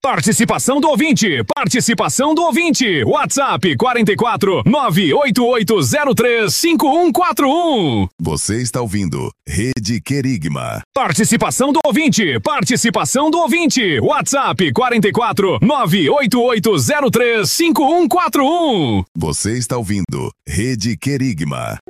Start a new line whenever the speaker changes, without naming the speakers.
Participação do ouvinte, participação do ouvinte. WhatsApp 44 98803 5141.
Você está ouvindo Rede Querigma.
Participação do ouvinte, participação do ouvinte. WhatsApp 44 98803 5141.
Você está ouvindo Rede Querigma.